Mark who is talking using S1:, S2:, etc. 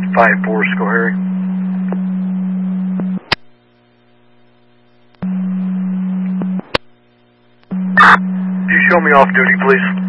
S1: 5-4, Schoharie. Could you show me off duty, please?